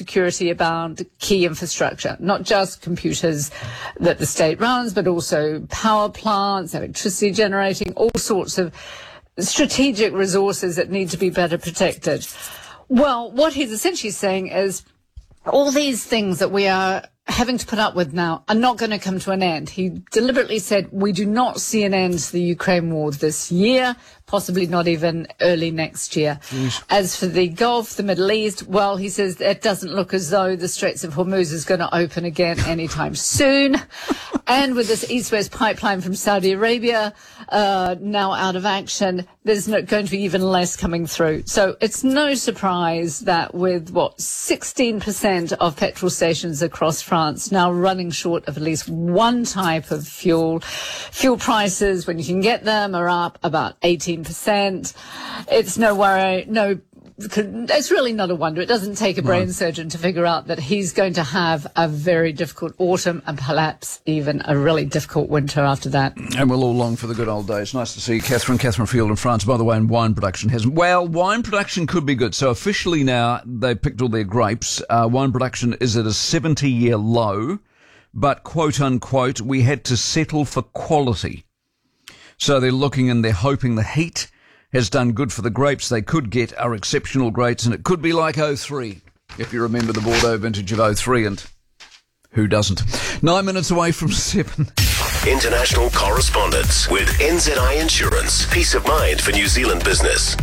security about key infrastructure, not just computers that the state runs, but also power plants, electricity generating, all sorts of strategic resources that need to be better protected. Well, what he's essentially saying is all these things that we are having to put up with now are not going to come to an end. He deliberately said we do not see an end to the Ukraine war this year, possibly not even early next year. As for the Gulf, the Middle East, well, he says it doesn't look as though the Straits of Hormuz is going to open again anytime soon. And with this east-west pipeline from Saudi Arabia now out of action, there's going to be even less coming through. So it's no surprise that with, 16% of petrol stations across France now running short of at least one type of fuel. Fuel prices, when you can get them, are up about 18%. It's no worry, it's really not a wonder. It doesn't take a brain surgeon to figure out that he's going to have a very difficult autumn and perhaps even a really difficult winter after that. And we'll all long for the good old days. Nice to see Catherine Field in France, by the way, and wine production hasn't. Well, wine production could be good. So officially now, they've picked all their grapes. Wine production is at a 70-year low, but quote unquote, we had to settle for quality. So they're looking and they're hoping the heat has done good for the grapes they could get are exceptional grapes, and it could be like 03, if you remember the Bordeaux vintage of 03, and who doesn't? 9 minutes away from 7. International correspondence with NZI Insurance. Peace of mind for New Zealand business.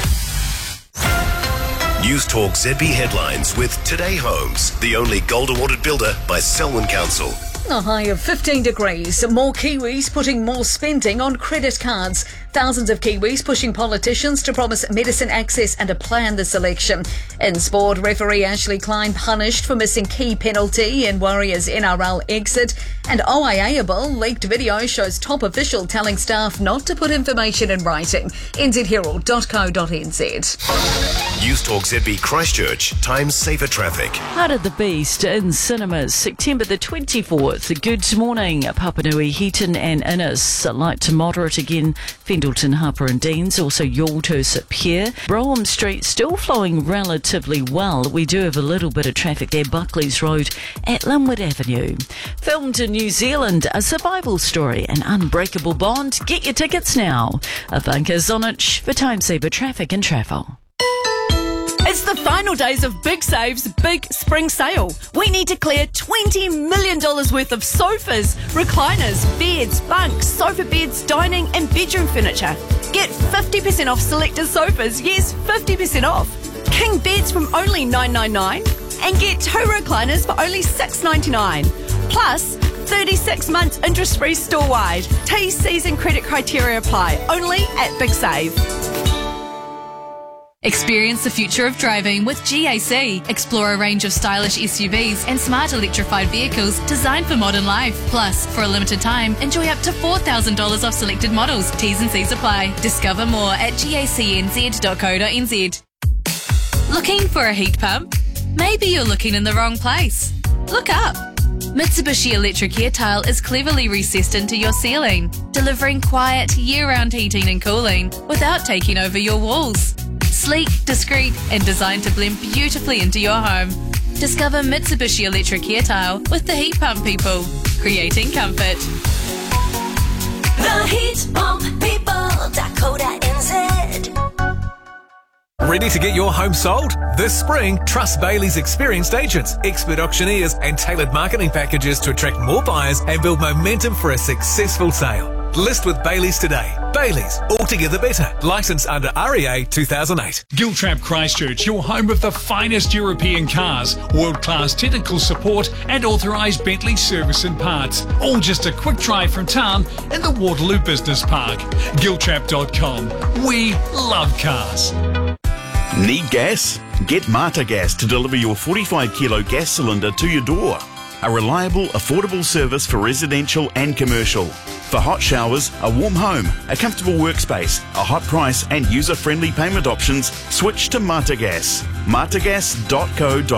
News Talk ZB headlines with Today Homes, the only gold awarded builder by Selwyn Council. A high of 15 degrees. More Kiwis putting more spending on credit cards. Thousands of Kiwis pushing politicians to promise medicine access and a plan this election. In sport, referee Ashley Klein punished for missing key penalty in Warriors NRL exit. And OIA-able leaked video shows top official telling staff not to put information in writing. nzherald.co.nz. News Talk ZB Christchurch. Times safer traffic. Heart of the Beast in cinemas, September the 24th. Good morning, Papanui, Heaton and Innes. Light to moderate again, Fendleton, Harper and Deans. Also Yalthurst Pier. Brougham Street still flowing relatively well. We do have a little bit of traffic there. Buckley's Road at Linwood Avenue. Filmed in New Zealand, a survival story, an unbreakable bond. Get your tickets now. Ivanka Zonich for Time Saver Traffic and Travel. It's the final days of Big Save's big spring sale. We need to clear $20 million worth of sofas, recliners, beds, bunks, sofa beds, dining and bedroom furniture. Get 50% off selected sofas, yes, 50% off. King beds from only $9.99 and get 2 recliners for only $6.99. Plus, 36 months interest-free store-wide. T's, C's and credit criteria apply. Only at Big Save. Experience the future of driving with GAC. Explore a range of stylish SUVs and smart electrified vehicles designed for modern life. Plus, for a limited time, enjoy up to $4,000 off selected models. T's and C's apply. Discover more at gacnz.co.nz. Looking for a heat pump? Maybe you're looking in the wrong place. Look up. Mitsubishi Electric Air Tile is cleverly recessed into your ceiling, delivering quiet, year-round heating and cooling without taking over your walls. Sleek, discreet, and designed to blend beautifully into your home. Discover Mitsubishi Electric Air Tile with the Heat Pump people, creating comfort. The Heat Pump people.co.nz. Ready to get your home sold? This spring, trust Bailey's experienced agents, expert auctioneers, and tailored marketing packages to attract more buyers and build momentum for a successful sale. List with Bailey's today. Bailey's, altogether better. Licensed under REA 2008. Giltrap Christchurch, your home of the finest European cars, world-class technical support and authorised Bentley service and parts. All just a quick drive from town in the Waterloo Business Park. Giltrap.com. We love cars. Need gas? Get Mata Gas to deliver your 45-kilo gas cylinder to your door. A reliable, affordable service for residential and commercial. For hot showers, a warm home, a comfortable workspace, a hot price and user-friendly payment options, switch to Mata Gas. matagas.co.nz.